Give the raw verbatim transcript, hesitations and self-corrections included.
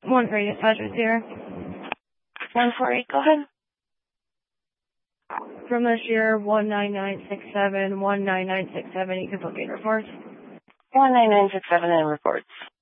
One for dispatchers here. one four eight, go ahead. From this year, one nine nine six seven, one nine nine six seven, you can book in reports. one nine nine six seven and reports.